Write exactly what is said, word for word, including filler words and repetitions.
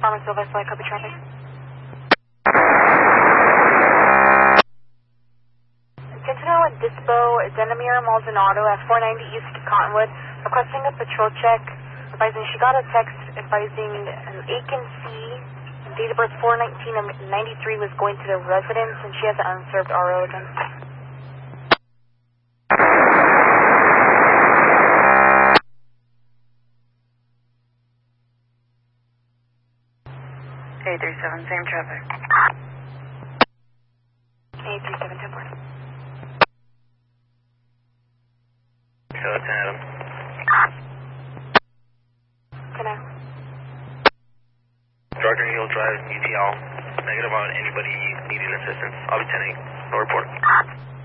Farmersville, Westlake, copy traffic. Centinela Dispo, Denomir Maldonado at four ninety East Cottonwood, requesting a patrol check, advising she got a text advising an Aiken C, date of birth four nineteen ninety-three, was going to the residence, and she has an unserved R O again. eight three seven, same traffic. eight three seven, ten four. So it's Adam. ten nine. Roger, Neil Drive, U T L. Negative on anybody needing assistance. I'll be ten eight. No report.